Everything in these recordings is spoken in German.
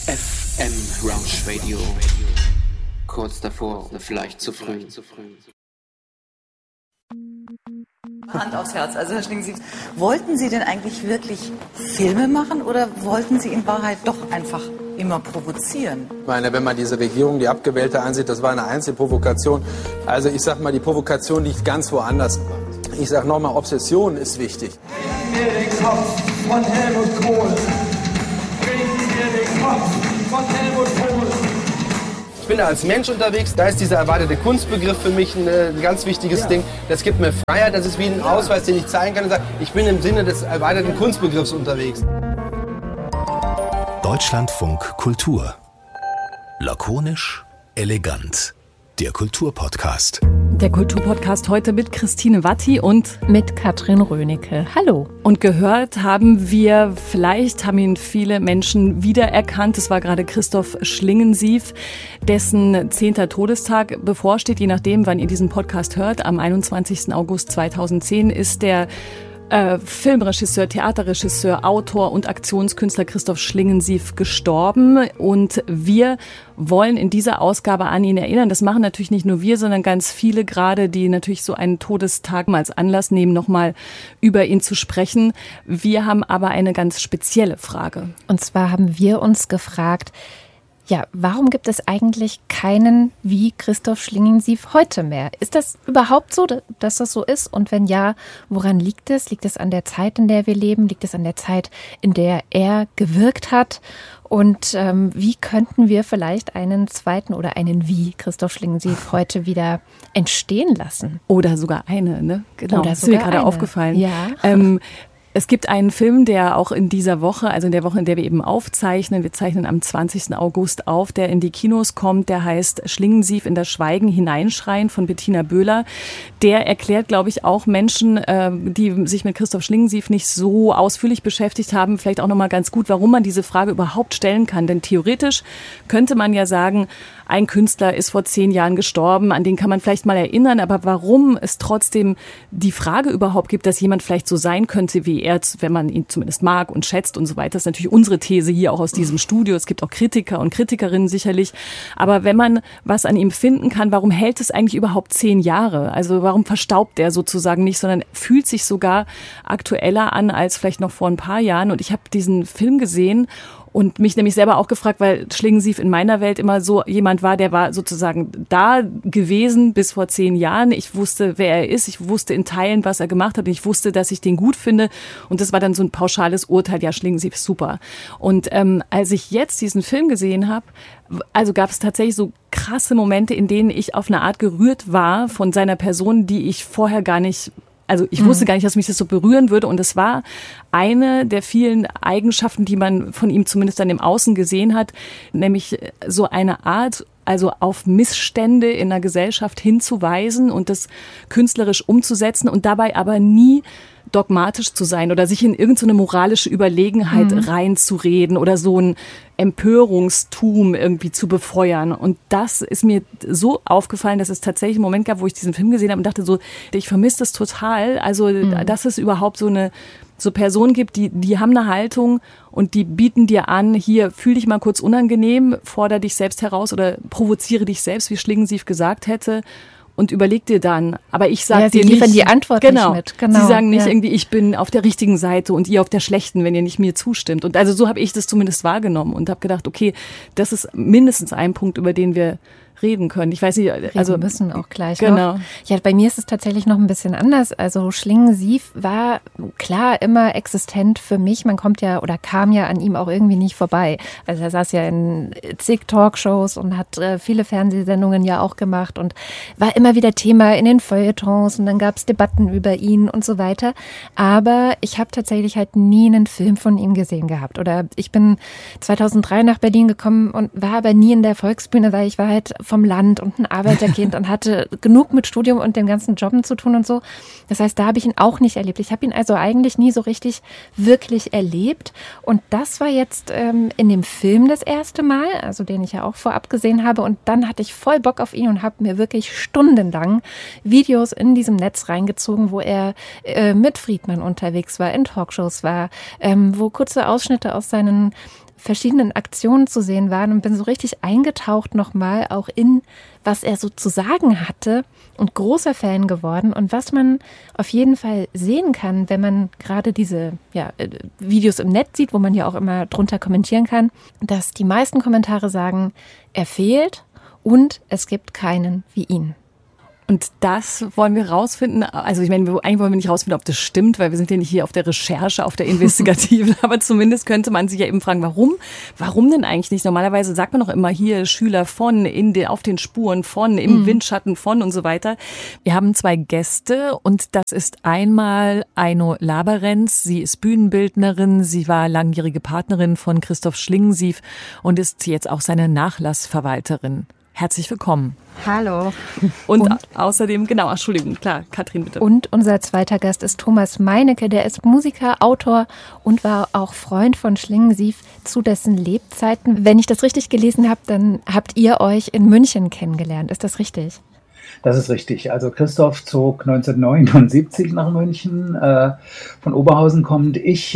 FM Rausch Radio. Kurz davor, vielleicht zu früh. Hand aufs Herz, also Herr Schlingensief, wollten Sie denn eigentlich wirklich Filme machen oder wollten Sie in Wahrheit doch einfach immer provozieren? Ich meine, wenn man diese Regierung, die Abgewählte, ansieht, das war eine Einzelprovokation. Also ich sag mal, die Provokation liegt ganz woanders. Ich sag nochmal, Obsession ist wichtig. Bring mir den Kopf von Helmut Kohl. Bringen Sie mir den Kopf von Helmut Kohl. Ich bin da als Mensch unterwegs, da ist dieser erweiterte Kunstbegriff für mich ein ganz wichtiges Ding. Das gibt mir Freiheit, das ist wie ein Ausweis, den ich zeigen kann und sage, ich bin im Sinne des erweiterten Kunstbegriffs unterwegs. Deutschlandfunk Kultur. Lakonisch, elegant. Der Kulturpodcast. Der Kulturpodcast heute mit Christine Watti und mit Katrin Rönecke. Hallo. Und gehört haben wir, vielleicht haben ihn viele Menschen wiedererkannt, es war gerade Christoph Schlingensief, dessen 10. Todestag bevorsteht, je nachdem, wann ihr diesen Podcast hört. Am 21. August 2010 ist der Filmregisseur, Theaterregisseur, Autor und Aktionskünstler Christoph Schlingensief gestorben. Und wir wollen in dieser Ausgabe an ihn erinnern. Das machen natürlich nicht nur wir, sondern ganz viele gerade, die natürlich so einen Todestag mal als Anlass nehmen, nochmal über ihn zu sprechen. Wir haben aber eine ganz spezielle Frage. Und zwar haben wir uns gefragt, ja, warum gibt es eigentlich keinen wie Christoph Schlingensief heute mehr? Ist das überhaupt so, dass das so ist? Und wenn ja, woran liegt es? Liegt es an der Zeit, in der wir leben? Liegt es an der Zeit, in der er gewirkt hat? Und wie könnten wir vielleicht einen zweiten oder einen wie Christoph Schlingensief heute wieder entstehen lassen? Oder sogar eine, ne? Genau, oder das ist mir gerade aufgefallen. Ja. Es gibt einen Film, der auch in dieser Woche, also in der Woche, in der wir eben aufzeichnen, wir zeichnen am 20. August auf, der in die Kinos kommt, der heißt Schlingensief in das Schweigen hineinschreien von Bettina Böhler. Der erklärt, glaube ich, auch Menschen, die sich mit Christoph Schlingensief nicht so ausführlich beschäftigt haben, vielleicht auch nochmal ganz gut, warum man diese Frage überhaupt stellen kann. Denn theoretisch könnte man ja sagen, ein Künstler ist vor 10 Jahren gestorben, an den kann man vielleicht mal erinnern, aber warum es trotzdem die Frage überhaupt gibt, dass jemand vielleicht so sein könnte wie er, wenn man ihn zumindest mag und schätzt und so weiter, das ist natürlich unsere These hier auch aus diesem Studio. Es gibt auch Kritiker und Kritikerinnen sicherlich, aber wenn man was an ihm finden kann, warum hält es eigentlich überhaupt 10 Jahre? Also warum verstaubt er sozusagen nicht, sondern fühlt sich sogar aktueller an als vielleicht noch vor ein paar Jahren? Und ich habe diesen Film gesehen und mich nämlich selber auch gefragt, weil Schlingensief in meiner Welt immer so jemand war, der war sozusagen da gewesen bis vor 10 Jahren. Ich wusste, wer er ist. Ich wusste in Teilen, was er gemacht hat. Und ich wusste, dass ich den gut finde. Und das war dann so ein pauschales Urteil. Ja, Schlingensief ist super. Und als ich jetzt diesen Film gesehen habe, also gab es tatsächlich so krasse Momente, in denen ich auf eine Art gerührt war von seiner Person, die ich vorher gar nicht. Also ich wusste gar nicht, dass mich das so berühren würde. Und es war eine der vielen Eigenschaften, die man von ihm zumindest dann im Außen gesehen hat, nämlich so eine Art, also auf Missstände in der Gesellschaft hinzuweisen und das künstlerisch umzusetzen und dabei aber nie dogmatisch zu sein oder sich in irgendeine moralische Überlegenheit reinzureden oder so ein Empörungstum irgendwie zu befeuern. Und das ist mir so aufgefallen, dass es tatsächlich einen Moment gab, wo ich diesen Film gesehen habe und dachte so, ich vermisse das total. Also, dass es überhaupt so Personen gibt, die haben eine Haltung und die bieten dir an, hier, fühl dich mal kurz unangenehm, forder dich selbst heraus oder provoziere dich selbst, wie Schlingensief gesagt hätte. Und überleg dir dann, aber ich sage dir nicht. Sie liefern die Antwort nicht mit. Genau. Sie sagen nicht irgendwie, ich bin auf der richtigen Seite und ihr auf der schlechten, wenn ihr nicht mir zustimmt. Und also so habe ich das zumindest wahrgenommen und habe gedacht, okay, das ist mindestens ein Punkt, über den wir reden können. Ich weiß nicht, also reden müssen auch gleich genau. noch. Ja, bei mir ist es tatsächlich noch ein bisschen anders. Also Schlingensief war klar immer existent für mich. Man kommt ja oder kam ja an ihm auch irgendwie nicht vorbei. Also er saß ja in zig Talkshows und hat viele Fernsehsendungen ja auch gemacht und war immer wieder Thema in den Feuilletons und dann gab es Debatten über ihn und so weiter. Aber ich habe tatsächlich halt nie einen Film von ihm gesehen gehabt. Oder ich bin 2003 nach Berlin gekommen und war aber nie in der Volksbühne, weil ich war halt vom Land und ein Arbeiterkind und hatte genug mit Studium und dem ganzen Jobben zu tun und so. Das heißt, da habe ich ihn auch nicht erlebt. Ich habe ihn also eigentlich nie so richtig wirklich erlebt. Und das war jetzt in dem Film das erste Mal, also den ich ja auch vorab gesehen habe. Und dann hatte ich voll Bock auf ihn und habe mir wirklich stundenlang Videos in diesem Netz reingezogen, wo er mit Friedmann unterwegs war, in Talkshows war, wo kurze Ausschnitte aus seinen verschiedenen Aktionen zu sehen waren und bin so richtig eingetaucht nochmal auch in, was er so zu sagen hatte und großer Fan geworden. Und was man auf jeden Fall sehen kann, wenn man gerade diese Videos im Netz sieht, wo man ja auch immer drunter kommentieren kann, dass die meisten Kommentare sagen, er fehlt und es gibt keinen wie ihn. Und das wollen wir rausfinden. Also ich meine, eigentlich wollen wir nicht rausfinden, ob das stimmt, weil wir sind ja nicht hier auf der Recherche, auf der Investigativen. Aber zumindest könnte man sich ja eben fragen, warum? Warum denn eigentlich nicht? Normalerweise sagt man doch immer hier Schüler von, auf den Spuren von, im Windschatten von und so weiter. Wir haben 2 Gäste und das ist einmal Aino Laberenz. Sie ist Bühnenbildnerin. Sie war langjährige Partnerin von Christoph Schlingensief und ist jetzt auch seine Nachlassverwalterin. Herzlich willkommen. Hallo. Und außerdem, Entschuldigung, klar, Katrin, bitte. Und unser zweiter Gast ist Thomas Meinecke, der ist Musiker, Autor und war auch Freund von Schlingensief zu dessen Lebzeiten. Wenn ich das richtig gelesen habe, dann habt ihr euch in München kennengelernt. Ist das richtig? Das ist richtig. Also Christoph zog 1979 nach München, von Oberhausen kommend, ich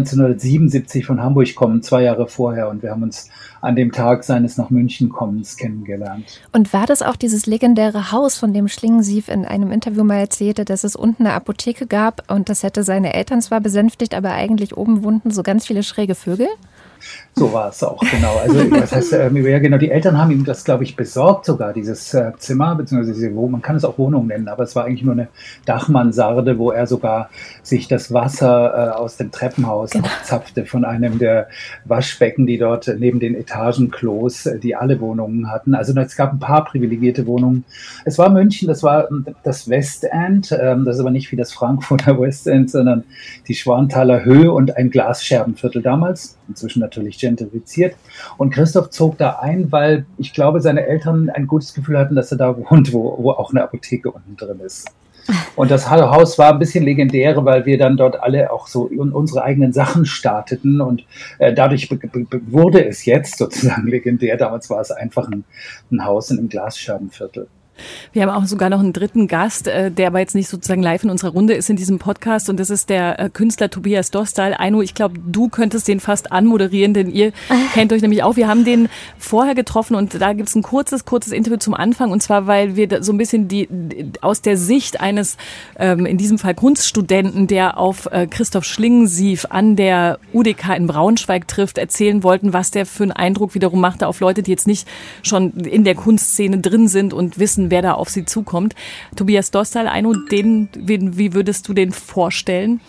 1977 von Hamburg kommend, 2 Jahre vorher. Und wir haben uns an dem Tag seines nach München kommens kennengelernt. Und war das auch dieses legendäre Haus, von dem Schlingensief in einem Interview mal erzählte, dass es unten eine Apotheke gab und das hätte seine Eltern zwar besänftigt, aber eigentlich oben wohnten so ganz viele schräge Vögel? So war es auch, genau. Also das heißt, die Eltern haben ihm das, glaube ich, besorgt sogar, dieses Zimmer, beziehungsweise diese Wohnung, man kann es auch Wohnung nennen, aber es war eigentlich nur eine Dachmansarde, wo er sogar sich das Wasser aus dem Treppenhaus abzapfte von einem der Waschbecken, die dort neben den Etagenklos, die alle Wohnungen hatten. Also es gab ein paar privilegierte Wohnungen. Es war München, das war das Westend, das ist aber nicht wie das Frankfurter Westend, sondern die Schwanthaler Höhe und ein Glasscherbenviertel damals, inzwischen natürlich gentrifiziert. Und Christoph zog da ein, weil ich glaube, seine Eltern ein gutes Gefühl hatten, dass er da wohnt, wo auch eine Apotheke unten drin ist. Und das Haus war ein bisschen legendär, weil wir dann dort alle auch so unsere eigenen Sachen starteten und dadurch wurde es jetzt sozusagen legendär. Damals war es einfach ein Haus in einem Glasscherbenviertel. Wir haben auch sogar noch einen dritten Gast, der aber jetzt nicht sozusagen live in unserer Runde ist in diesem Podcast und das ist der Künstler Tobias Dostal. Aino, ich glaube, du könntest den fast anmoderieren, denn ihr kennt euch nämlich auch. Wir haben den vorher getroffen und da gibt es ein kurzes Interview zum Anfang und zwar, weil wir so ein bisschen aus der Sicht eines, in diesem Fall Kunststudenten, der auf Christoph Schlingensief an der UDK in Braunschweig trifft, erzählen wollten, was der für einen Eindruck wiederum machte auf Leute, die jetzt nicht schon in der Kunstszene drin sind und wissen, wer da auf sie zukommt. Tobias Dostal, Aino, wie würdest du den vorstellen?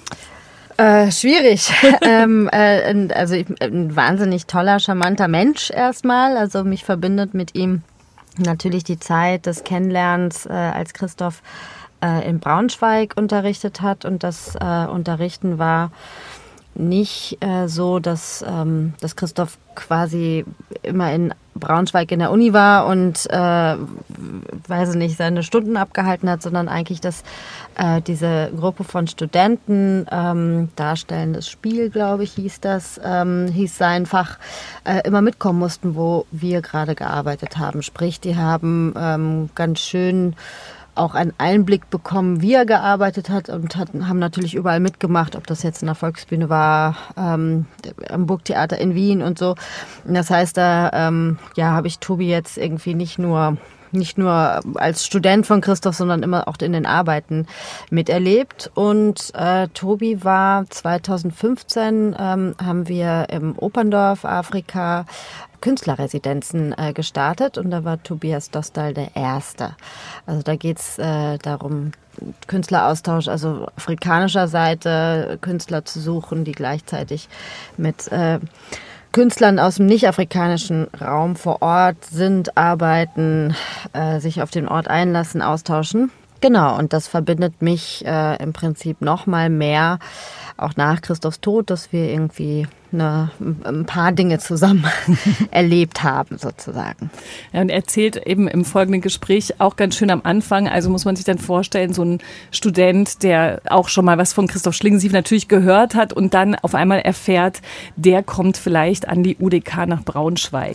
Schwierig. Also ein wahnsinnig toller, charmanter Mensch erstmal. Also mich verbindet mit ihm natürlich die Zeit des Kennenlernens, als Christoph in Braunschweig unterrichtet hat. Und das Unterrichten war nicht so, dass Christoph quasi immer in Braunschweig in der Uni war und weiß nicht, seine Stunden abgehalten hat, sondern eigentlich, dass diese Gruppe von Studenten, darstellendes Spiel, glaube ich, hieß sein Fach, immer mitkommen mussten, wo wir gerade gearbeitet haben. Sprich, die haben ganz schön auch einen Einblick bekommen, wie er gearbeitet hat und haben natürlich überall mitgemacht, ob das jetzt in der Volksbühne war, am Burgtheater in Wien und so. Und das heißt, da habe ich Tobi jetzt irgendwie nicht nur als Student von Christoph, sondern immer auch in den Arbeiten miterlebt. Und Tobi war 2015, haben wir im Operndorf Afrika Künstlerresidenzen gestartet und da war Tobias Dostal der Erste. Also da geht's darum, Künstleraustausch, also afrikanischer Seite Künstler zu suchen, die gleichzeitig mit Künstlern aus dem nicht-afrikanischen Raum vor Ort sind, arbeiten, sich auf den Ort einlassen, austauschen. Genau, und das verbindet mich im Prinzip noch mal mehr, auch nach Christophs Tod, dass wir irgendwie ein paar Dinge zusammen erlebt haben, sozusagen. Ja, und er erzählt eben im folgenden Gespräch auch ganz schön am Anfang, also muss man sich dann vorstellen, so ein Student, der auch schon mal was von Christoph Schlingensief natürlich gehört hat und dann auf einmal erfährt, der kommt vielleicht an die UDK nach Braunschweig.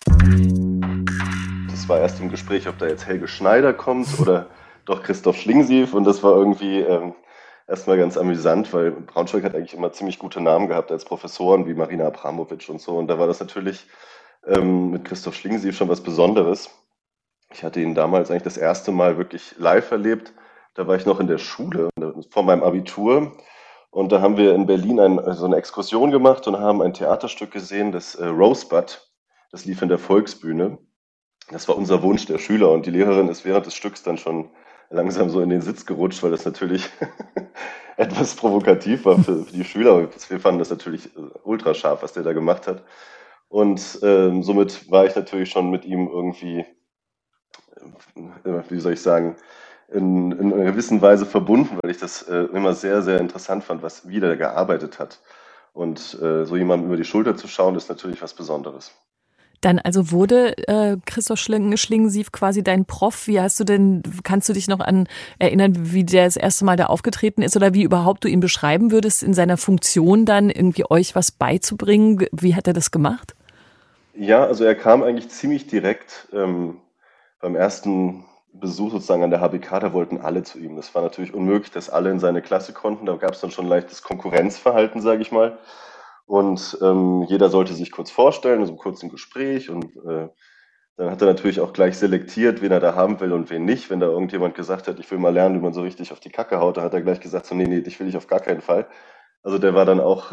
Das war erst im Gespräch, ob da jetzt Helge Schneider kommt oder doch Christoph Schlingensief und das war irgendwie erstmal ganz amüsant, weil Braunschweig hat eigentlich immer ziemlich gute Namen gehabt als Professoren wie Marina Abramovic und so. Und da war das natürlich mit Christoph Schlingensief schon was Besonderes. Ich hatte ihn damals eigentlich das erste Mal wirklich live erlebt. Da war ich noch in der Schule vor meinem Abitur. Und da haben wir in Berlin so eine Exkursion gemacht und haben ein Theaterstück gesehen, das Rosebud. Das lief in der Volksbühne. Das war unser Wunsch der Schüler. Und die Lehrerin ist während des Stücks dann schon langsam so in den Sitz gerutscht, weil das natürlich etwas provokativ war für die Schüler. Wir fanden das natürlich ultra scharf, was der da gemacht hat. Und somit war ich natürlich schon mit ihm irgendwie, wie soll ich sagen, in einer gewissen Weise verbunden, weil ich das immer sehr, sehr interessant fand, wie der gearbeitet hat. Und so jemandem über die Schulter zu schauen, ist natürlich was Besonderes. Dann also wurde Christoph Schlingensief quasi dein Prof. Kannst du dich noch an erinnern, wie der das erste Mal da aufgetreten ist oder wie überhaupt du ihn beschreiben würdest, in seiner Funktion dann irgendwie euch was beizubringen? Wie hat er das gemacht? Ja, also er kam eigentlich ziemlich direkt beim ersten Besuch sozusagen an der HBK, da wollten alle zu ihm. Das war natürlich unmöglich, dass alle in seine Klasse konnten. Da gab es dann schon leichtes Konkurrenzverhalten, sage ich mal. Und jeder sollte sich kurz vorstellen, also kurz ein Gespräch. Und dann hat er natürlich auch gleich selektiert, wen er da haben will und wen nicht. Wenn da irgendjemand gesagt hat, ich will mal lernen, wie man so richtig auf die Kacke haut, dann hat er gleich gesagt, so nee, dich will ich auf gar keinen Fall. Also der war dann auch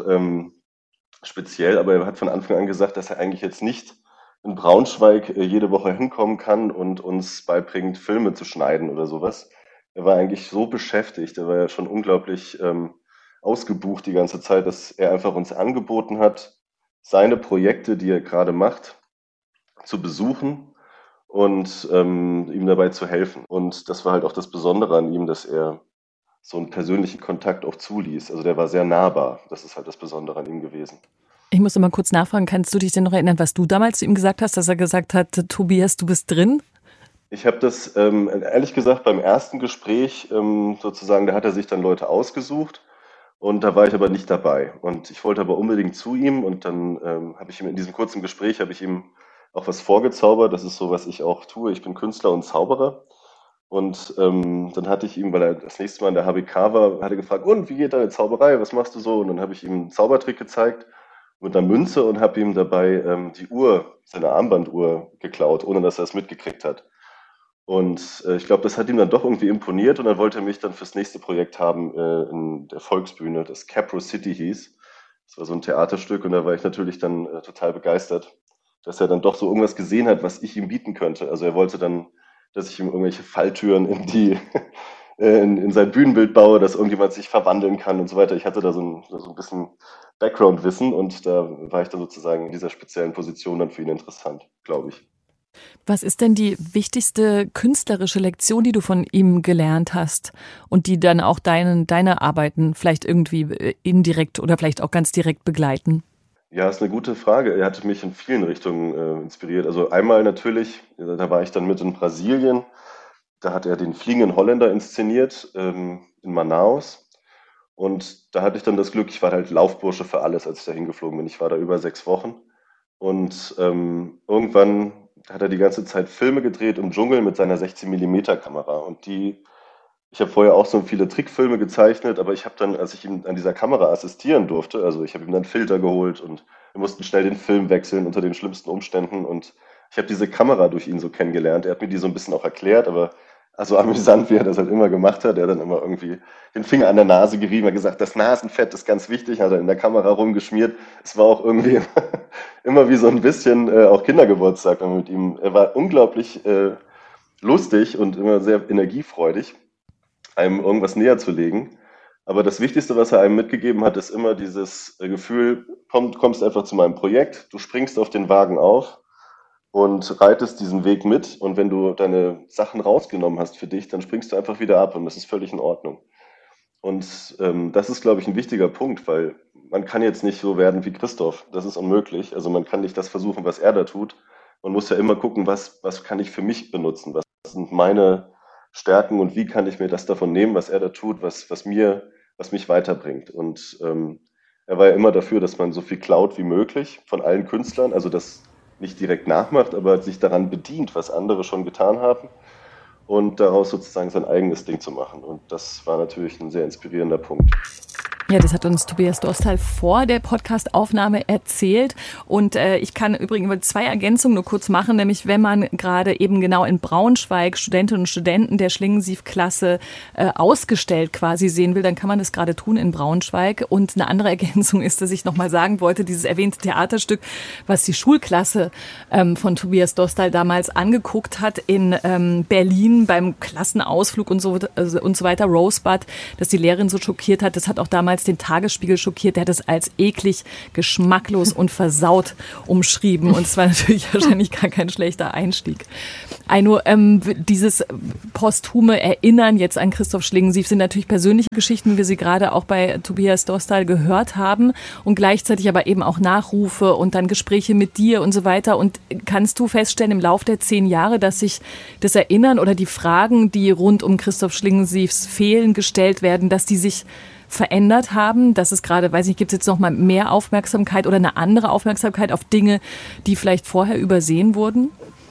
speziell, aber er hat von Anfang an gesagt, dass er eigentlich jetzt nicht in Braunschweig jede Woche hinkommen kann und uns beibringt, Filme zu schneiden oder sowas. Er war eigentlich so beschäftigt, er war ja schon unglaublich ausgebucht die ganze Zeit, dass er einfach uns angeboten hat, seine Projekte, die er gerade macht, zu besuchen und ihm dabei zu helfen. Und das war halt auch das Besondere an ihm, dass er so einen persönlichen Kontakt auch zuließ. Also der war sehr nahbar. Das ist halt das Besondere an ihm gewesen. Ich muss noch mal kurz nachfragen, kannst du dich denn noch erinnern, was du damals zu ihm gesagt hast, dass er gesagt hat, Tobias, du bist drin? Ich habe das ehrlich gesagt beim ersten Gespräch sozusagen, da hat er sich dann Leute ausgesucht und da war ich aber nicht dabei. Und ich wollte aber unbedingt zu ihm und dann habe ich ihm in diesem kurzen Gespräch, habe ich ihm auch was vorgezaubert. Das ist so, was ich auch tue. Ich bin Künstler und Zauberer. Und dann hatte ich ihm, weil er das nächste Mal in der HBK war, hat er gefragt, und wie geht deine Zauberei, was machst du so? Und dann habe ich ihm einen Zaubertrick gezeigt mit einer Münze und habe ihm dabei die Uhr, seine Armbanduhr geklaut, ohne dass er es mitgekriegt hat. Und ich glaube, das hat ihm dann doch irgendwie imponiert und dann wollte er mich dann fürs nächste Projekt haben in der Volksbühne, das Capro City hieß. Das war so ein Theaterstück und da war ich natürlich dann total begeistert, dass er dann doch so irgendwas gesehen hat, was ich ihm bieten könnte. Also er wollte dann, dass ich ihm irgendwelche Falltüren in sein Bühnenbild baue, dass irgendjemand sich verwandeln kann und so weiter. Ich hatte da so ein bisschen Background-Wissen und da war ich dann sozusagen in dieser speziellen Position dann für ihn interessant, glaube ich. Was ist denn die wichtigste künstlerische Lektion, die du von ihm gelernt hast und die dann auch deine Arbeiten vielleicht irgendwie indirekt oder vielleicht auch ganz direkt begleiten? Ja, ist eine gute Frage. Er hat mich in vielen Richtungen inspiriert. Also einmal natürlich, da war ich dann mit in Brasilien. Da hat er den Fliegenden Holländer inszeniert in Manaus. Und da hatte ich dann das Glück, ich war halt Laufbursche für alles, als ich da hingeflogen bin. Ich war da über 6 Wochen. Und irgendwann hat er die ganze Zeit Filme gedreht im Dschungel mit seiner 16mm Kamera. Und ich habe vorher auch so viele Trickfilme gezeichnet, aber ich habe dann, als ich ihm an dieser Kamera assistieren durfte, also ich habe ihm dann Filter geholt und wir mussten schnell den Film wechseln unter den schlimmsten Umständen. Und ich habe diese Kamera durch ihn so kennengelernt. Er hat mir die so ein bisschen auch erklärt, aber also amüsant, wie er das halt immer gemacht hat. Er hat dann immer irgendwie den Finger an der Nase gerieben, hat gesagt, das Nasenfett ist ganz wichtig, hat er in der Kamera rumgeschmiert. Es war auch irgendwie immer wie so ein bisschen auch Kindergeburtstag mit ihm. Er war unglaublich lustig und immer sehr energiefreudig, einem irgendwas näher zu legen. Aber das Wichtigste, was er einem mitgegeben hat, ist immer dieses Gefühl, kommst einfach zu meinem Projekt, du springst auf den Wagen auf und reitest diesen Weg mit und wenn du deine Sachen rausgenommen hast für dich, dann springst du einfach wieder ab und das ist völlig in Ordnung. Und das ist, glaube ich, ein wichtiger Punkt, weil man kann jetzt nicht so werden wie Christoph, das ist unmöglich. Also man kann nicht das versuchen, was er da tut. Man muss ja immer gucken, was kann ich für mich benutzen, was sind meine Stärken und wie kann ich mir das davon nehmen, was er da tut, was mich weiterbringt. Und er war ja immer dafür, dass man so viel klaut wie möglich von allen Künstlern, also das nicht direkt nachmacht, aber sich daran bedient, was andere schon getan haben. und daraus sozusagen sein eigenes Ding zu machen. Und das war natürlich ein sehr inspirierender Punkt. Ja, das hat uns Tobias Dostal vor der Podcast-Aufnahme erzählt. Und ich kann übrigens 2 Ergänzungen nur kurz machen, nämlich wenn man gerade eben genau in Braunschweig Studentinnen und Studenten der Schlingensief-Klasse ausgestellt quasi sehen will, dann kann man das gerade tun in Braunschweig. Und eine andere Ergänzung ist, dass ich nochmal sagen wollte, dieses erwähnte Theaterstück, was die Schulklasse von Tobias Dostal damals angeguckt hat in Berlin beim Klassenausflug und so weiter, Rosebud, dass die Lehrerin so schockiert hat, das hat auch damals den Tagesspiegel schockiert, der hat es als eklig, geschmacklos und versaut umschrieben. Und es war natürlich wahrscheinlich gar kein schlechter Einstieg. Aino, dieses posthume Erinnern jetzt an Christoph Schlingensief sind natürlich persönliche Geschichten, wie wir sie gerade auch bei Tobias Dostal gehört haben und gleichzeitig aber eben auch Nachrufe und dann Gespräche mit dir und so weiter. Und kannst du feststellen im Laufe der 10 Jahre, dass sich das Erinnern oder die Fragen, die rund um Christoph Schlingensiefs Fehlen gestellt werden, dass die sich verändert haben, dass es gerade, weiß nicht, gibt es jetzt noch mal mehr Aufmerksamkeit oder eine andere Aufmerksamkeit auf Dinge, die vielleicht vorher übersehen wurden?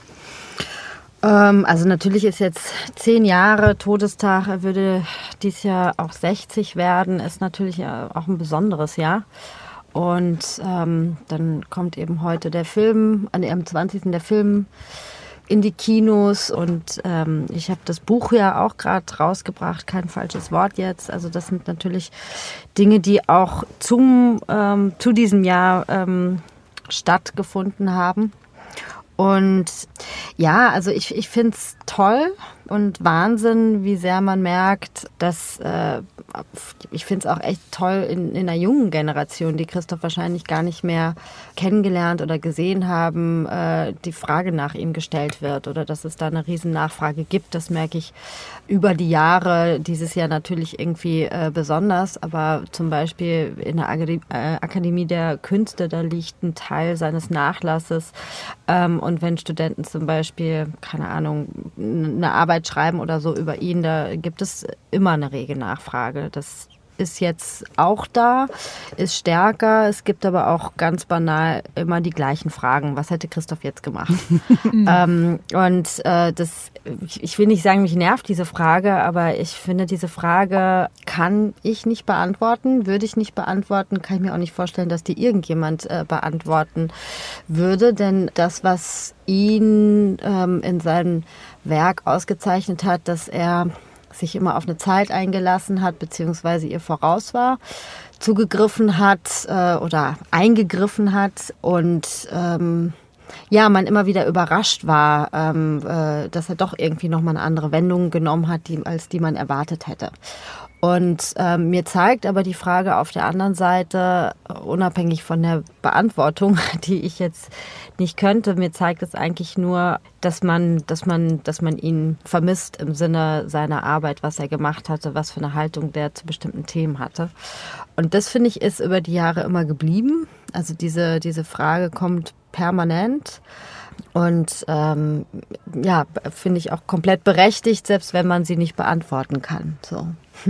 Also natürlich ist jetzt 10 Jahre Todestag, er würde dieses Jahr auch 60 werden, ist natürlich auch ein besonderes Jahr. Und dann kommt eben heute der Film, am 20. der Film in die Kinos und ich habe das Buch ja auch gerade rausgebracht, kein falsches Wort jetzt. Also das sind natürlich Dinge, die auch zu diesem Jahr stattgefunden haben. Und ja, also ich finde es toll und Wahnsinn, wie sehr man merkt, dass ich finde es auch echt toll in einer jungen Generation, die Christoph wahrscheinlich gar nicht mehr kennengelernt oder gesehen haben, die Frage nach ihm gestellt wird oder dass es da eine riesen Nachfrage gibt. Das merke ich über die Jahre, dieses Jahr natürlich irgendwie besonders, aber zum Beispiel in der Akademie der Künste, da liegt ein Teil seines Nachlasses und wenn Studenten zum Beispiel, keine Ahnung, eine Arbeit schreiben oder so über ihn, da gibt es immer eine rege Nachfrage. Das ist jetzt auch da, ist stärker. Es gibt aber auch ganz banal immer die gleichen Fragen. Was hätte Christoph jetzt gemacht? Ich will nicht sagen, mich nervt diese Frage, aber ich finde, diese Frage kann ich nicht beantworten, würde ich nicht beantworten, kann ich mir auch nicht vorstellen, dass die irgendjemand beantworten würde. Denn das, was ihn in seinem Werk ausgezeichnet hat, dass er sich immer auf eine Zeit eingelassen hat, beziehungsweise ihr voraus war, zugegriffen hat oder eingegriffen hat und man immer wieder überrascht war, dass er doch irgendwie nochmal eine andere Wendung genommen hat, als die man erwartet hätte. Und mir zeigt aber die Frage auf der anderen Seite, unabhängig von der Beantwortung, die ich jetzt nicht könnte, mir zeigt es eigentlich nur, dass man ihn vermisst im Sinne seiner Arbeit, was er gemacht hatte, was für eine Haltung der zu bestimmten Themen hatte. Und das, finde ich, ist über die Jahre immer geblieben. Also diese Frage kommt permanent. Und finde ich auch komplett berechtigt, selbst wenn man sie nicht beantworten kann. So.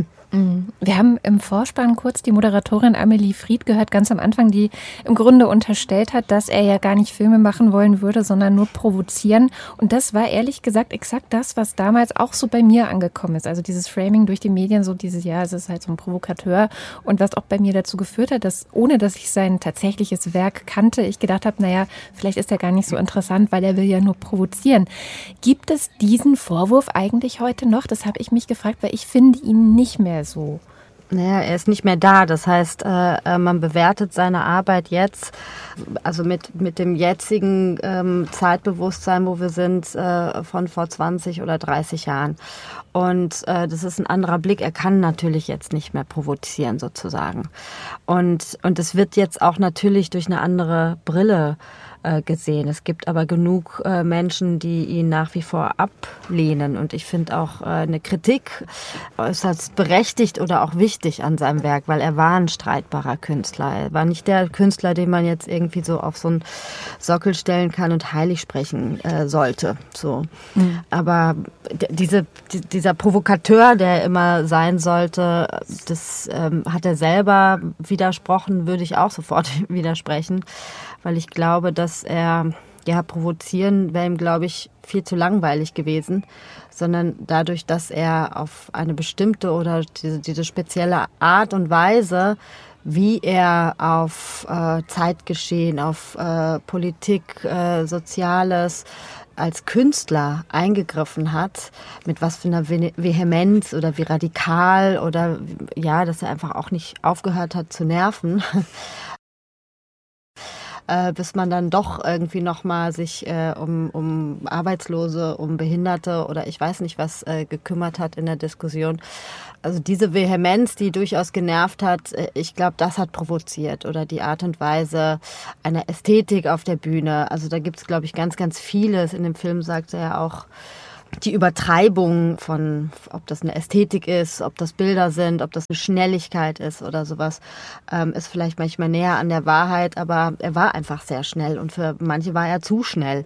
Wir haben im Vorspann kurz die Moderatorin Amelie Fried gehört, ganz am Anfang, die im Grunde unterstellt hat, dass er ja gar nicht Filme machen wollen würde, sondern nur provozieren. Und das war ehrlich gesagt exakt das, was damals auch so bei mir angekommen ist. Also dieses Framing durch die Medien, so dieses Jahr, es ist halt so ein Provokateur. Und was auch bei mir dazu geführt hat, dass, ohne dass ich sein tatsächliches Werk kannte, ich gedacht habe, naja, vielleicht ist er gar nicht so interessant, weil er will ja nur provozieren. Gibt es diesen Vorwurf eigentlich heute noch? Das habe ich mich gefragt, weil ich finde ihn nicht mehr so. Naja, er ist nicht mehr da. Das heißt, man bewertet seine Arbeit jetzt, also mit dem jetzigen Zeitbewusstsein, wo wir sind, von vor 20 oder 30 Jahren. Und das ist ein anderer Blick. Er kann natürlich jetzt nicht mehr provozieren, sozusagen. Und es wird jetzt auch natürlich durch eine andere Brille gesehen. Es gibt aber genug Menschen, die ihn nach wie vor ablehnen. Und ich finde auch eine Kritik äußerst berechtigt oder auch wichtig an seinem Werk, weil er war ein streitbarer Künstler. Er war nicht der Künstler, den man jetzt irgendwie so auf so einen Sockel stellen kann und heilig sprechen sollte. So. Mhm. Aber dieser Provokateur, der er immer sein sollte, das hat er selber widersprochen, würde ich auch sofort widersprechen. Weil ich glaube, dass er provozieren wäre ihm, glaube ich, viel zu langweilig gewesen, sondern dadurch, dass er auf eine bestimmte oder diese spezielle Art und Weise, wie er auf Zeitgeschehen, auf Politik, Soziales als Künstler eingegriffen hat, mit was für einer Vehemenz oder wie radikal oder ja, dass er einfach auch nicht aufgehört hat zu nerven, bis man dann doch irgendwie nochmal sich um Arbeitslose, um Behinderte oder ich weiß nicht was gekümmert hat in der Diskussion. Also diese Vehemenz, die durchaus genervt hat, ich glaube, das hat provoziert. Oder die Art und Weise einer Ästhetik auf der Bühne. Also da gibt es, glaube ich, ganz, ganz vieles. In dem Film sagt er ja auch, die Übertreibung von, ob das eine Ästhetik ist, ob das Bilder sind, ob das eine Schnelligkeit ist oder sowas, ist vielleicht manchmal näher an der Wahrheit, aber er war einfach sehr schnell und für manche war er zu schnell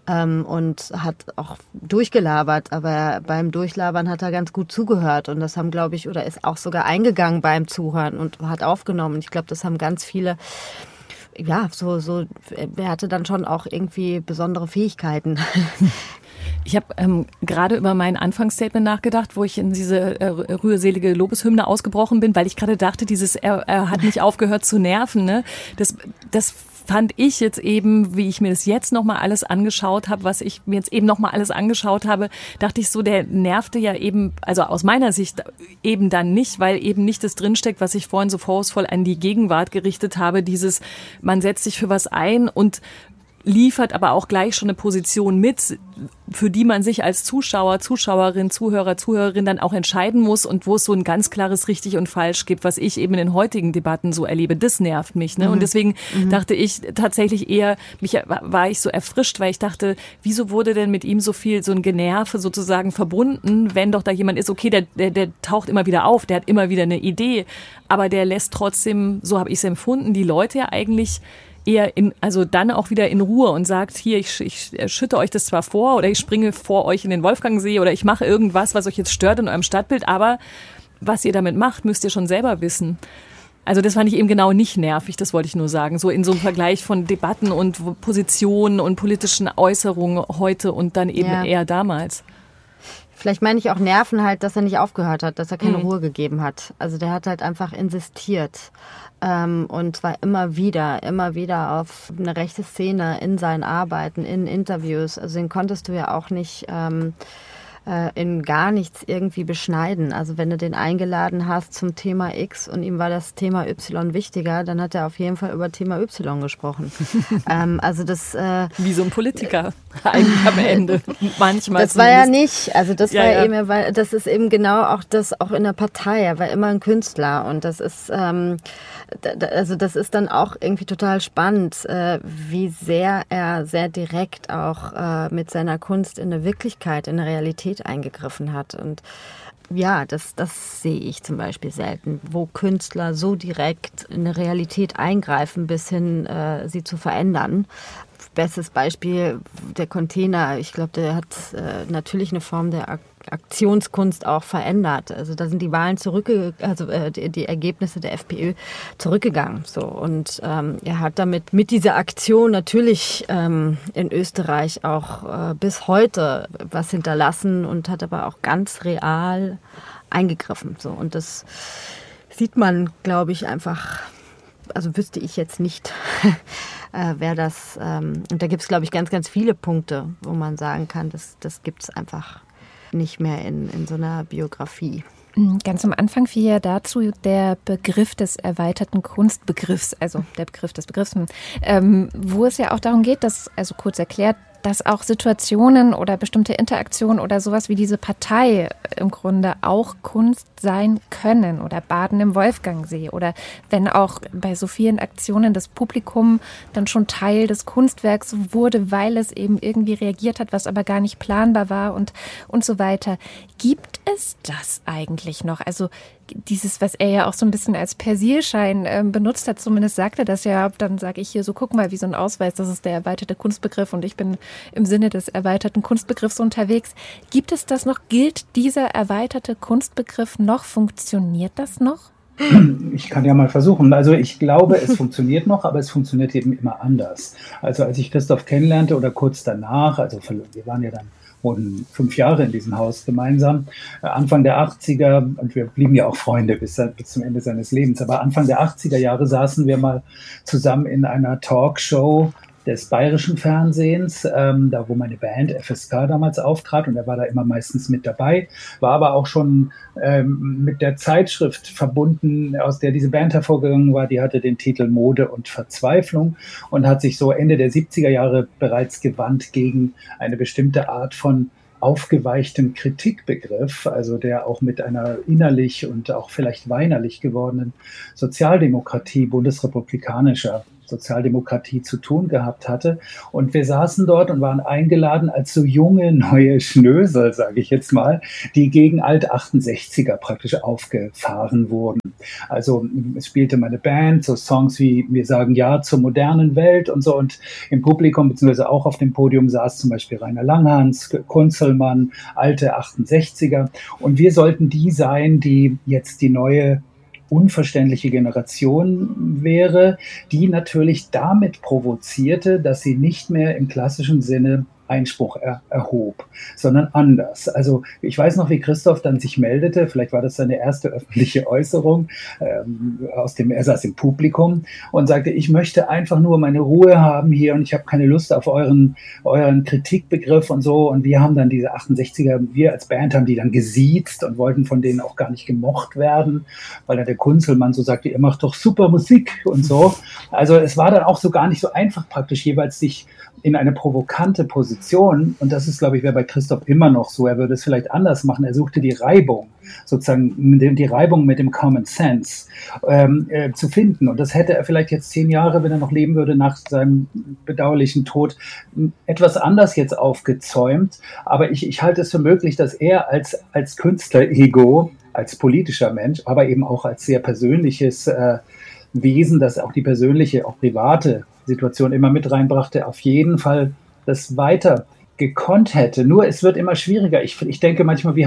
und hat auch durchgelabert, aber beim Durchlabern hat er ganz gut zugehört und das haben, glaube ich, oder ist auch sogar eingegangen beim Zuhören und hat aufgenommen. Ich glaube, das haben ganz viele. Ja, er hatte dann schon auch irgendwie besondere Fähigkeiten. Ich habe gerade über mein Anfangsstatement nachgedacht, wo ich in diese rührselige Lobeshymne ausgebrochen bin, weil ich gerade dachte, er hat nicht aufgehört zu nerven. Ne? Das fand ich jetzt eben, wie ich mir das jetzt nochmal alles angeschaut habe, was ich mir jetzt eben nochmal alles angeschaut habe, dachte ich so, der nervte ja eben, also aus meiner Sicht eben dann nicht, weil eben nicht das drinsteckt, was ich vorhin so vorwurfsvoll an die Gegenwart gerichtet habe, dieses, man setzt sich für was ein und liefert aber auch gleich schon eine Position mit, für die man sich als Zuschauer, Zuschauerin, Zuhörer, Zuhörerin dann auch entscheiden muss und wo es so ein ganz klares Richtig und Falsch gibt, was ich eben in den heutigen Debatten so erlebe. Das nervt mich. Ne? Und deswegen dachte ich tatsächlich eher, war ich so erfrischt, weil ich dachte, wieso wurde denn mit ihm so ein Generve sozusagen verbunden, wenn doch da jemand ist, okay, der taucht immer wieder auf, der hat immer wieder eine Idee, aber der lässt trotzdem, so habe ich es empfunden, die Leute ja eigentlich eher also dann auch wieder in Ruhe und sagt, hier, ich schütte euch das zwar vor oder ich springe vor euch in den Wolfgangsee oder ich mache irgendwas, was euch jetzt stört in eurem Stadtbild, aber was ihr damit macht, müsst ihr schon selber wissen. Also das fand ich eben genau nicht nervig, das wollte ich nur sagen. So in so einem Vergleich von Debatten und Positionen und politischen Äußerungen heute und dann eben eher damals. Vielleicht meine ich auch Nerven halt, dass er nicht aufgehört hat, dass er keine Ruhe gegeben hat. Also der hat halt einfach insistiert. Und zwar immer wieder auf eine rechte Szene in seinen Arbeiten, in Interviews. Also den konntest du ja auch nicht in gar nichts irgendwie beschneiden. Also wenn du den eingeladen hast zum Thema X und ihm war das Thema Y wichtiger, dann hat er auf jeden Fall über Thema Y gesprochen. Also das wie so ein Politiker eigentlich am Ende. Manchmal. Das war ja nicht. Also das war ja eben, weil das ist eben genau auch das auch in der Partei. Er war immer ein Künstler und das ist also das ist dann auch irgendwie total spannend, wie sehr er sehr direkt auch mit seiner Kunst in der Wirklichkeit, in der Realität eingegriffen hat. Und ja, das sehe ich zum Beispiel selten, wo Künstler so direkt in der Realität eingreifen, bis hin sie zu verändern. Bestes Beispiel, der Container. Ich glaube, der hat natürlich eine Form der Aktionskunst auch verändert. Also da sind die Wahlen die Ergebnisse der FPÖ zurückgegangen. So. Und er hat damit mit dieser Aktion natürlich in Österreich auch bis heute was hinterlassen und hat aber auch ganz real eingegriffen. So. Und das sieht man, glaube ich, einfach, also wüsste ich jetzt nicht, wer das, und da gibt es, glaube ich, ganz, ganz viele Punkte, wo man sagen kann, das gibt es einfach nicht mehr in so einer Biografie. Ganz am Anfang fiel ja dazu der Begriff des erweiterten Kunstbegriffs, also der Begriff des Begriffs, wo es ja auch darum geht, dass, also kurz erklärt, dass auch Situationen oder bestimmte Interaktionen oder sowas wie diese Partei im Grunde auch Kunst sein können oder Baden im Wolfgangsee oder wenn auch bei so vielen Aktionen das Publikum dann schon Teil des Kunstwerks wurde, weil es eben irgendwie reagiert hat, was aber gar nicht planbar war und so weiter. Gibt es das eigentlich noch? Also dieses, was er ja auch so ein bisschen als Persilschein benutzt hat, zumindest sagt er das ja, dann sage ich hier so, guck mal, wie so ein Ausweis, das ist der erweiterte Kunstbegriff und ich bin im Sinne des erweiterten Kunstbegriffs unterwegs. Gibt es das noch? Gilt dieser erweiterte Kunstbegriff noch? Funktioniert das noch? Ich kann ja mal versuchen. Also ich glaube, es funktioniert noch, aber es funktioniert eben immer anders. Also als ich Christoph kennenlernte oder kurz danach, also wir waren ja dann rund 5 Jahre in diesem Haus gemeinsam, Anfang der 80er, und wir blieben ja auch Freunde bis zum Ende seines Lebens, aber Anfang der 80er Jahre saßen wir mal zusammen in einer Talkshow des bayerischen Fernsehens, da wo meine Band FSK damals auftrat, und er war da immer meistens mit dabei, war aber auch schon mit der Zeitschrift verbunden, aus der diese Band hervorgegangen war. Die hatte den Titel Mode und Verzweiflung und hat sich so Ende der 70er Jahre bereits gewandt gegen eine bestimmte Art von aufgeweichtem Kritikbegriff, also der auch mit einer innerlich und auch vielleicht weinerlich gewordenen Sozialdemokratie, bundesrepublikanischer Sozialdemokratie zu tun gehabt hatte. Und wir saßen dort und waren eingeladen als so junge, neue Schnösel, sage ich jetzt mal, die gegen Alt-68er praktisch aufgefahren wurden. Also es spielte meine Band so Songs wie Wir sagen Ja zur modernen Welt und so, und im Publikum beziehungsweise auch auf dem Podium saß zum Beispiel Rainer Langhans, Kunzelmann, alte 68er, und wir sollten die sein, die jetzt die neue unverständliche Generation wäre, die natürlich damit provozierte, dass sie nicht mehr im klassischen Sinne Einspruch erhob, sondern anders. Also ich weiß noch, wie Christoph dann sich meldete, vielleicht war das seine erste öffentliche Äußerung, er saß im Publikum und sagte, ich möchte einfach nur meine Ruhe haben hier und ich habe keine Lust auf euren Kritikbegriff und so. Und wir haben dann diese 68er, wir als Band haben die dann gesiezt und wollten von denen auch gar nicht gemocht werden, weil dann der Kunzelmann so sagte, ihr macht doch super Musik und so. Also es war dann auch so gar nicht so einfach praktisch jeweils sich in eine provokante Position, und das ist, glaube ich, wäre bei Christoph immer noch so, er würde es vielleicht anders machen, er suchte die Reibung, sozusagen die Reibung mit dem Common Sense zu finden, und das hätte er vielleicht jetzt 10 Jahre, wenn er noch leben würde, nach seinem bedauerlichen Tod, etwas anders jetzt aufgezäumt, aber ich halte es für möglich, dass er als Künstler-Ego, als politischer Mensch, aber eben auch als sehr persönliches Wesen, das auch die persönliche, auch private Situation immer mit reinbrachte, auf jeden Fall das weiter gekonnt hätte. Nur es wird immer schwieriger. Ich denke manchmal,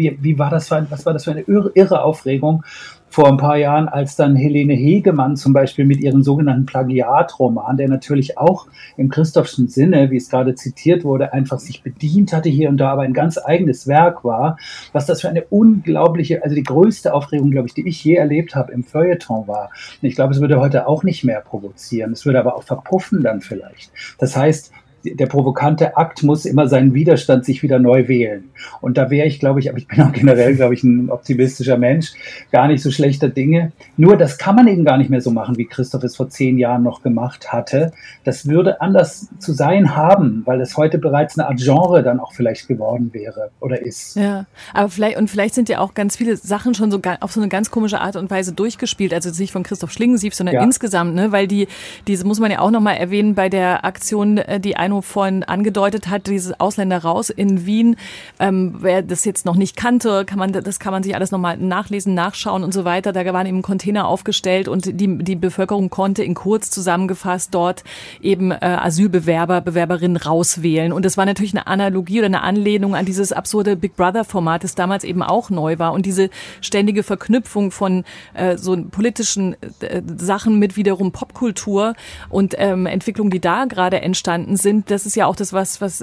was war das für eine irre Aufregung vor ein paar Jahren, als dann Helene Hegemann zum Beispiel mit ihrem sogenannten Plagiatroman, der natürlich auch im Christophschen Sinne, wie es gerade zitiert wurde, einfach sich bedient hatte hier und da, aber ein ganz eigenes Werk war, was das für eine unglaubliche, also die größte Aufregung, glaube ich, die ich je erlebt habe im Feuilleton war. Und ich glaube, es würde heute auch nicht mehr provozieren. Es würde aber auch verpuffen dann vielleicht. Das heißt, der provokante Akt muss immer seinen Widerstand sich wieder neu wählen. Und da wäre ich, glaube ich, aber ich bin auch generell, glaube ich, ein optimistischer Mensch, gar nicht so schlechter Dinge. Nur das kann man eben gar nicht mehr so machen, wie Christoph es vor 10 Jahren noch gemacht hatte. Das würde anders zu sein haben, weil es heute bereits eine Art Genre dann auch vielleicht geworden wäre oder ist. Ja, aber vielleicht sind ja auch ganz viele Sachen schon so auf so eine ganz komische Art und Weise durchgespielt. Also nicht von Christoph Schlingensief, sondern insgesamt, ne? Weil diese muss man ja auch nochmal erwähnen bei der Aktion, die Aino vorhin angedeutet hat, dieses Ausländer raus in Wien. Wer das jetzt noch nicht kannte, kann man sich alles nochmal nachlesen, nachschauen und so weiter. Da waren eben Container aufgestellt und die Bevölkerung konnte in kurz zusammengefasst dort eben Asylbewerber, Bewerberinnen rauswählen. Und das war natürlich eine Analogie oder eine Anlehnung an dieses absurde Big Brother-Format, das damals eben auch neu war. Und diese ständige Verknüpfung von so politischen Sachen mit wiederum Popkultur und Entwicklungen, die da gerade entstanden sind, das ist ja auch das, was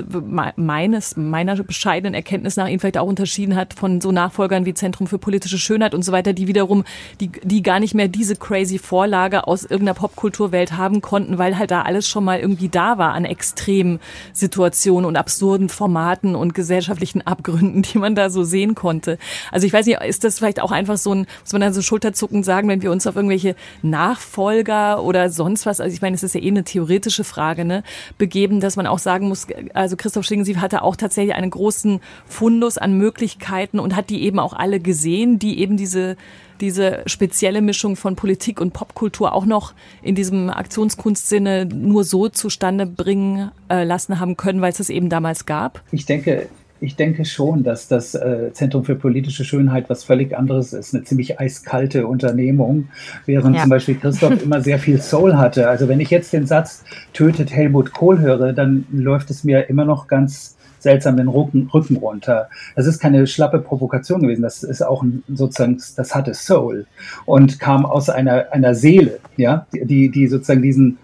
meiner bescheidenen Erkenntnis nach ihn vielleicht auch unterschieden hat von so Nachfolgern wie Zentrum für politische Schönheit und so weiter, die wiederum, die gar nicht mehr diese crazy Vorlage aus irgendeiner Popkulturwelt haben konnten, weil halt da alles schon mal irgendwie da war an extremen Situationen und absurden Formaten und gesellschaftlichen Abgründen, die man da so sehen konnte. Also ich weiß nicht, ist das vielleicht auch einfach so muss man dann so schulterzuckend sagen, wenn wir uns auf irgendwelche Nachfolger oder sonst was, also ich meine, es ist ja eine theoretische Frage, ne, begeben, dass man auch sagen muss, also Christoph Schlingensief hatte auch tatsächlich einen großen Fundus an Möglichkeiten und hat die eben auch alle gesehen, die eben diese spezielle Mischung von Politik und Popkultur auch noch in diesem Aktionskunstsinne nur so zustande bringen lassen haben können, weil es das eben damals gab? Ich denke schon, dass das Zentrum für politische Schönheit was völlig anderes ist, eine ziemlich eiskalte Unternehmung, während zum Beispiel Christoph immer sehr viel Soul hatte. Also wenn ich jetzt den Satz "Tötet Helmut Kohl" höre, dann läuft es mir immer noch ganz seltsam den Rücken runter. Das ist keine schlappe Provokation gewesen, das ist auch sozusagen, das hatte Soul und kam aus einer Seele, ja, die sozusagen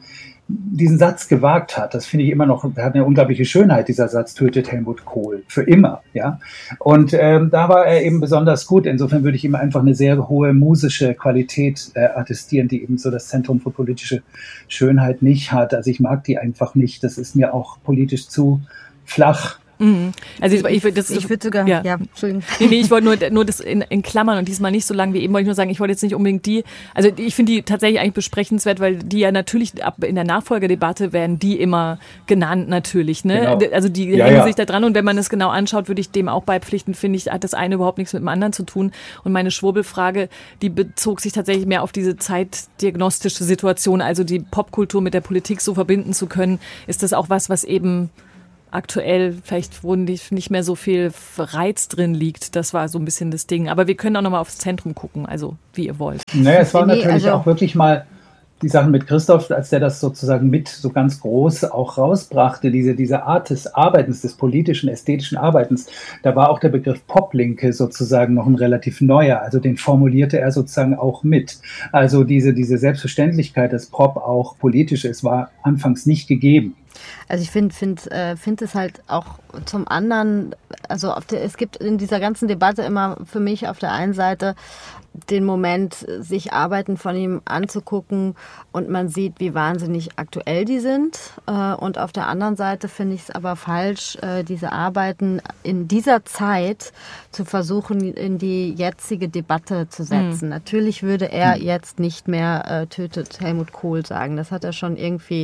diesen Satz gewagt hat. Das finde ich immer noch, der hat eine unglaubliche Schönheit, dieser Satz, tötet Helmut Kohl, für immer, ja. Und da war er eben besonders gut. Insofern würde ich ihm einfach eine sehr hohe musische Qualität attestieren, die eben so das Zentrum für politische Schönheit nicht hat. Also ich mag die einfach nicht. Das ist mir auch politisch zu flach. Also ich würde sogar, Entschuldigung. Nee, ich wollte nur das in Klammern und diesmal nicht so lang wie eben, wollte ich nur sagen, ich wollte jetzt nicht unbedingt also ich finde die tatsächlich eigentlich besprechenswert, weil die ja natürlich in der Nachfolgedebatte werden die immer genannt natürlich, ne? Genau. Also die hängen sich da dran und wenn man es genau anschaut, würde ich dem auch beipflichten, finde ich, hat das eine überhaupt nichts mit dem anderen zu tun und meine Schwurbelfrage, die bezog sich tatsächlich mehr auf diese zeitdiagnostische Situation, also die Popkultur mit der Politik so verbinden zu können, ist das auch was eben aktuell vielleicht wo nicht mehr so viel Reiz drin liegt. Das war so ein bisschen das Ding. Aber wir können auch nochmal aufs Zentrum gucken, also wie ihr wollt. Naja, es war natürlich auch wirklich mal die Sachen mit Christoph, als der das sozusagen mit so ganz groß auch rausbrachte, diese Art des Arbeitens, des politischen, ästhetischen Arbeitens, da war auch der Begriff Poplinke sozusagen noch ein relativ neuer, also den formulierte er sozusagen auch mit. Also diese Selbstverständlichkeit, dass Pop auch politisch ist, war anfangs nicht gegeben. Also ich finde es halt auch zum anderen, also es gibt in dieser ganzen Debatte immer für mich auf der einen Seite den Moment, sich Arbeiten von ihm anzugucken und man sieht, wie wahnsinnig aktuell die sind. Und auf der anderen Seite finde ich es aber falsch, diese Arbeiten in dieser Zeit zu versuchen, in die jetzige Debatte zu setzen. Natürlich würde er jetzt nicht mehr tötet Helmut Kohl sagen. Das hat er schon irgendwie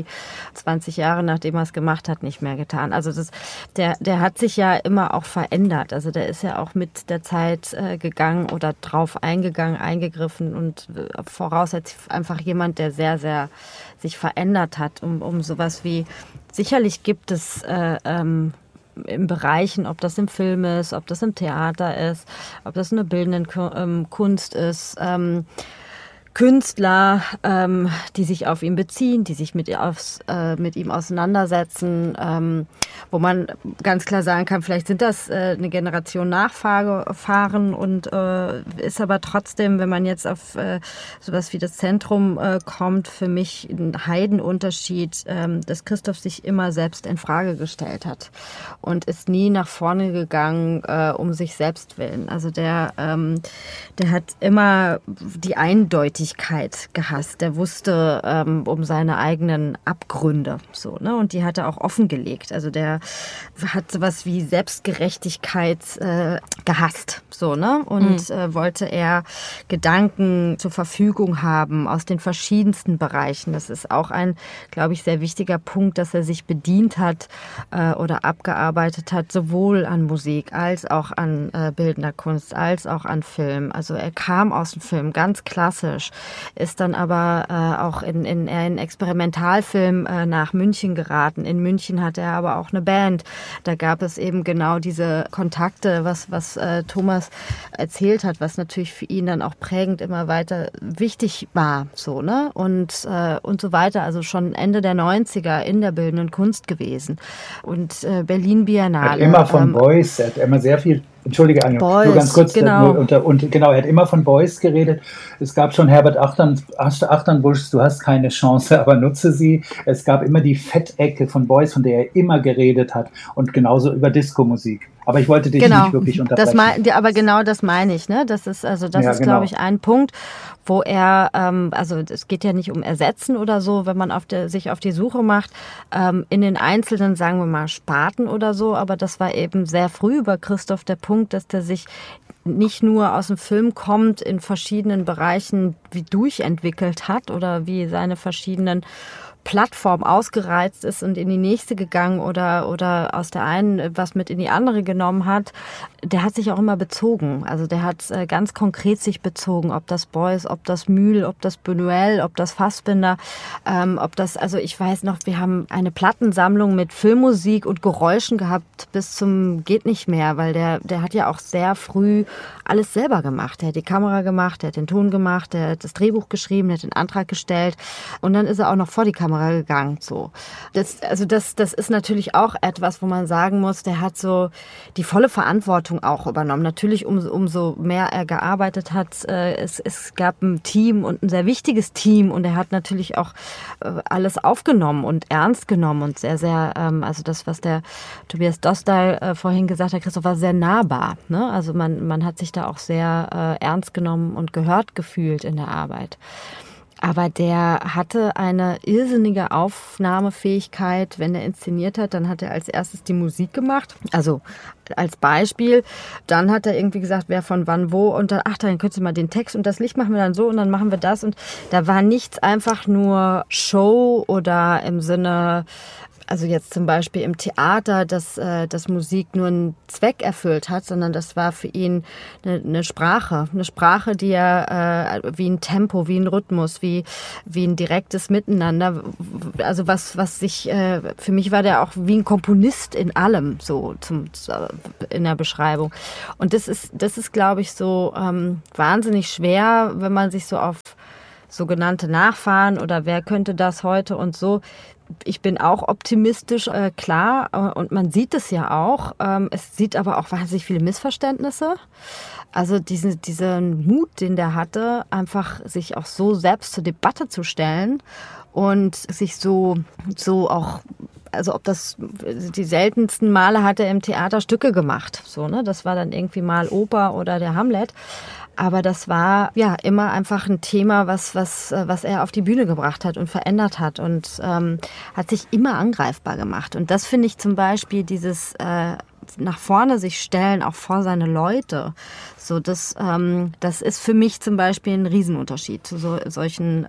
20 Jahre, nachdem er es gemacht hat, nicht mehr getan. Also der hat sich ja immer auch verändert. Also der ist ja auch mit der Zeit gegangen oder drauf eingegriffen und voraussetzt einfach jemand, der sehr, sehr sich verändert hat, um sowas wie, sicherlich gibt es in Bereichen, ob das im Film ist, ob das im Theater ist, ob das eine bildende Kunst ist, Künstler, die sich auf ihn beziehen, die sich mit ihm auseinandersetzen, wo man ganz klar sagen kann, vielleicht sind das eine Generation Nachfahren und ist aber trotzdem, wenn man jetzt auf sowas wie das Zentrum kommt, für mich ein Heidenunterschied, dass Christoph sich immer selbst in Frage gestellt hat und ist nie nach vorne gegangen um sich selbst willen. Also der hat immer die Eindeutigkeit gehasst. Der wusste um seine eigenen Abgründe, so, ne? Und die hat er auch offengelegt. Also der hat sowas wie Selbstgerechtigkeit gehasst, so, ne? Und wollte er Gedanken zur Verfügung haben aus den verschiedensten Bereichen. Das ist auch ein, glaube ich, sehr wichtiger Punkt, dass er sich bedient hat oder abgearbeitet hat, sowohl an Musik als auch an bildender Kunst, als auch an Film. Also er kam aus dem Film ganz klassisch, ist dann aber auch in Experimentalfilm nach München geraten. In München hatte er aber auch eine Band. Da gab es eben genau diese Kontakte, was Thomas erzählt hat, was natürlich für ihn dann auch prägend immer weiter wichtig war, so, ne? Und so weiter. Also schon Ende der 90er in der bildenden Kunst gewesen. Und Berlin Biennale. Er hat immer von Beuys, er hat immer sehr viel. Entschuldige, Anja, nur ganz kurz. Genau. Er hat immer von Beuys geredet. Es gab schon Herbert Achternbuschs, du hast keine Chance, aber nutze sie. Es gab immer die Fettecke von Beuys, von der er immer geredet hat. Und genauso über Diskomusik. Aber ich wollte dich nicht wirklich unterbrechen. Aber genau das meine ich, ne? Das ist, glaube ich, ein Punkt, wo er, also es geht ja nicht um Ersetzen oder so, wenn man sich auf die Suche macht, in den einzelnen, sagen wir mal, Sparten oder so, aber das war eben sehr früh bei Christoph der Punkt, dass der sich nicht nur aus dem Film kommt, in verschiedenen Bereichen wie durchentwickelt hat oder wie seine verschiedenen Plattform ausgereizt ist und in die nächste gegangen oder aus der einen was mit in die andere genommen hat, der hat sich auch immer bezogen. Also der hat ganz konkret sich bezogen, ob das Beuys, ob das Mühl, ob das Buñuel, ob das Fassbinder, also ich weiß noch, wir haben eine Plattensammlung mit Filmmusik und Geräuschen gehabt bis zum geht nicht mehr, weil der hat ja auch sehr früh alles selber gemacht. Der hat die Kamera gemacht, der hat den Ton gemacht, der hat das Drehbuch geschrieben, der hat den Antrag gestellt und dann ist er auch noch vor die Kamera Kamera gegangen. So. Das ist natürlich auch etwas, wo man sagen muss, der hat so die volle Verantwortung auch übernommen. Natürlich umso mehr er gearbeitet hat, es gab ein Team und ein sehr wichtiges Team und er hat natürlich auch alles aufgenommen und ernst genommen und sehr, sehr, also das, was der Tobias Dostal vorhin gesagt hat, Christoph, war sehr nahbar. Ne? Also man hat sich da auch sehr ernst genommen und gehört gefühlt in der Arbeit. Aber der hatte eine irrsinnige Aufnahmefähigkeit. Wenn er inszeniert hat, dann hat er als erstes die Musik gemacht. Also als Beispiel. Dann hat er irgendwie gesagt, wer von wann wo. Und dann, dann könntest du mal den Text und das Licht machen wir dann so und dann machen wir das. Und da war nichts einfach nur Show oder im Sinne... Also jetzt zum Beispiel im Theater, dass Musik nur einen Zweck erfüllt hat, sondern das war für ihn eine Sprache, die er wie ein Tempo, wie ein Rhythmus, wie ein direktes Miteinander. Also was sich für mich war der auch wie ein Komponist in allem so in der Beschreibung. Und das ist glaube ich so wahnsinnig schwer, wenn man sich so auf sogenannte Nachfahren oder wer könnte das heute und so. Ich bin auch optimistisch, klar, und man sieht es ja auch. Es sieht aber auch wahnsinnig viele Missverständnisse. Also diesen Mut, den der hatte, einfach sich auch so selbst zur Debatte zu stellen und sich so auch, also ob das die seltensten Male hat er im Theater Stücke gemacht. So, ne? Das war dann irgendwie mal Oper oder der Hamlet. Aber das war ja immer einfach ein Thema, was er auf die Bühne gebracht hat und verändert hat und hat sich immer angreifbar gemacht. Und das finde ich zum Beispiel dieses nach vorne sich stellen, auch vor seine Leute. So, das ist für mich zum Beispiel ein Riesenunterschied zu solchen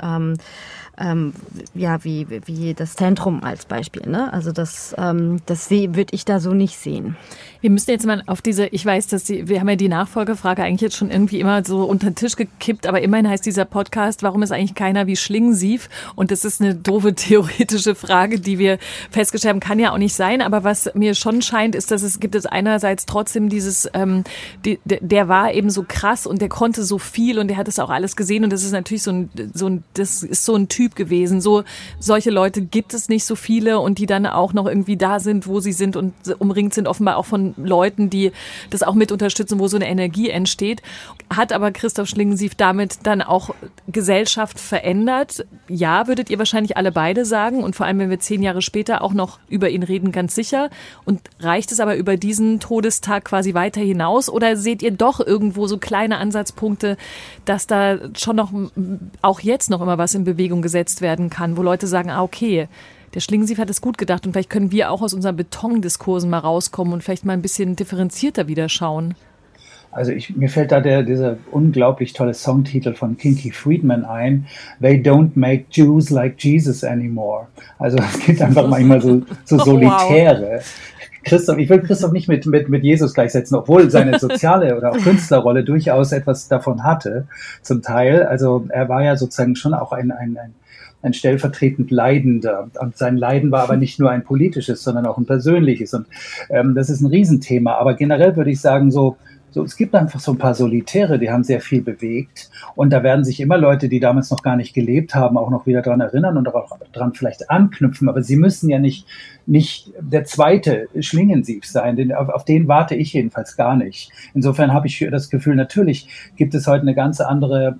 wie das Zentrum als Beispiel. Ne? Also das würde ich da so nicht sehen. Wir müssen jetzt mal auf ich weiß, wir haben ja die Nachfolgefrage eigentlich jetzt schon irgendwie immer so unter den Tisch gekippt, aber immerhin heißt dieser Podcast, warum ist eigentlich keiner wie Schlingensief? Und das ist eine doofe theoretische Frage, die wir festgestellt haben, kann ja auch nicht sein, aber was mir schon scheint, ist, dass gibt es einerseits trotzdem dieses, der war eben so krass und der konnte so viel und der hat es auch alles gesehen und das ist natürlich das ist so ein Typ gewesen. Solche Leute gibt es nicht so viele und die dann auch noch irgendwie da sind, wo sie sind und umringt sind offenbar auch von Leuten, die das auch mit unterstützen, wo so eine Energie entsteht. Hat aber Christoph Schlingensief damit dann auch Gesellschaft verändert? Ja, würdet ihr wahrscheinlich alle beide sagen und vor allem, wenn wir 10 Jahre später auch noch über ihn reden, ganz sicher. Und reicht es aber über diesen Todestag quasi weiter hinaus oder seht ihr doch irgendwo so kleine Ansatzpunkte, dass da schon noch auch jetzt noch immer was in Bewegung gesetzt werden kann, wo Leute sagen, okay, der Schlingensief hat es gut gedacht und vielleicht können wir auch aus unseren Betondiskursen mal rauskommen und vielleicht mal ein bisschen differenzierter wieder schauen. Also mir fällt da dieser unglaublich tolle Songtitel von Kinky Friedman ein, They don't make Jews like Jesus anymore. Also es gibt einfach manchmal so Solitäre. Wow. Ich will Christoph nicht mit Jesus gleichsetzen, obwohl seine soziale oder auch Künstlerrolle durchaus etwas davon hatte, zum Teil. Also er war ja sozusagen schon auch ein stellvertretend Leidender. Und sein Leiden war aber nicht nur ein politisches, sondern auch ein persönliches. Und das ist ein Riesenthema. Aber generell würde ich sagen, es gibt einfach so ein paar Solitäre, die haben sehr viel bewegt. Und da werden sich immer Leute, die damals noch gar nicht gelebt haben, auch noch wieder dran erinnern und auch dran vielleicht anknüpfen. Aber sie müssen ja nicht der zweite Schlingensief sein. Auf den warte ich jedenfalls gar nicht. Insofern habe ich das Gefühl, natürlich gibt es heute eine ganz andere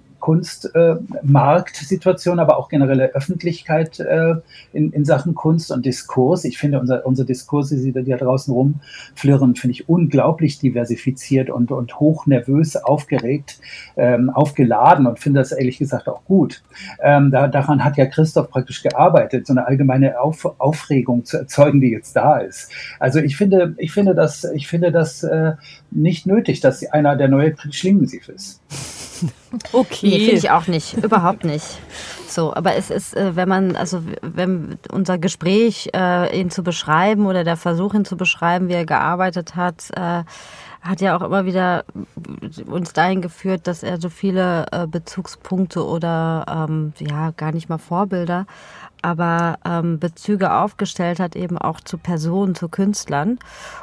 Kunstmarktsituation, aber auch generelle Öffentlichkeit in Sachen Kunst und Diskurs. Ich finde, unsere Diskurse, die da draußen rumflirren, finde ich unglaublich diversifiziert und hochnervös, aufgeregt, aufgeladen und finde das ehrlich gesagt auch gut. Daran hat ja Christoph praktisch gearbeitet, so eine allgemeine Aufregung zu erzeugen, die jetzt da ist. Also ich finde das nicht nötig, dass einer der neue Schlingensief ist. Okay. Nee, finde ich auch nicht. Überhaupt nicht. So, aber es ist, wenn unser Gespräch, ihn zu beschreiben oder der Versuch, ihn zu beschreiben, wie er gearbeitet hat, hat ja auch immer wieder uns dahin geführt, dass er so viele Bezugspunkte oder gar nicht mal Vorbilder, aber Bezüge aufgestellt hat, eben auch zu Personen, zu Künstlern.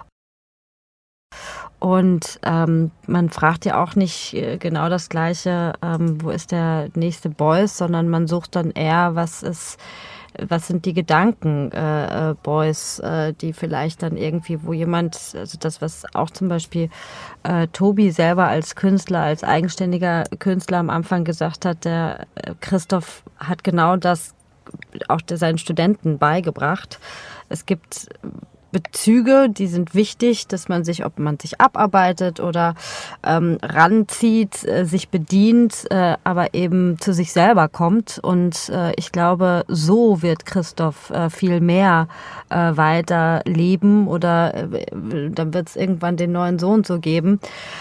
Und man fragt ja auch nicht genau das Gleiche, wo ist der nächste Beuys, sondern man sucht dann eher, was ist was sind die Gedanken, Beuys, die vielleicht dann irgendwie, wo jemand, also das, was auch zum Beispiel Tobi selber als Künstler, als eigenständiger Künstler am Anfang gesagt hat, der Christoph hat genau das auch seinen Studenten beigebracht. Es gibt Bezüge, die sind wichtig, dass man sich, ob man sich abarbeitet oder ranzieht, sich bedient, aber eben zu sich selber kommt. Und ich glaube, so wird Christoph viel mehr weiter leben oder dann wird es irgendwann den neuen Sohn so geben.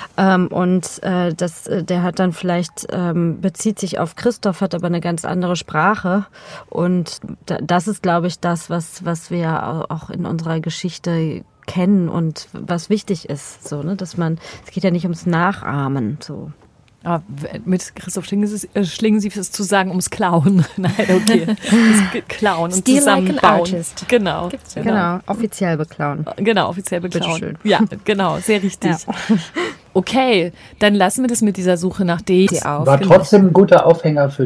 Der hat dann vielleicht, bezieht sich auf Christoph, hat aber eine ganz andere Sprache. Und das ist, glaube ich, das, was wir auch in unserer Geschichte kennen und was wichtig ist, so, ne, dass man, es geht ja nicht ums Nachahmen, so. Aber mit Christoph Schlingensief ist zu sagen, ums Klauen. Nein, okay. Das Klauen und zusammenbauen. Like genau. Genau, offiziell beklauen. Genau, offiziell beklauen. Bitteschön. Ja, genau, sehr richtig. Ja. Okay, dann lassen wir das mit dieser Suche nach Daisy auf. War trotzdem ein guter Aufhänger für